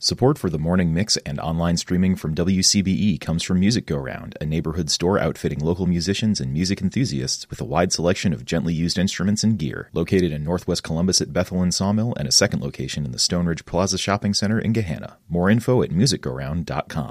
Support for the morning mix and online streaming from WCBE comes from Music Go Round, a neighborhood store outfitting local musicians and music enthusiasts with a wide selection of gently used instruments and gear. Located in Northwest Columbus at Bethel and Sawmill, and a second location in the Stone Ridge Plaza Shopping Center in Gahanna. More info at musicgoround.com.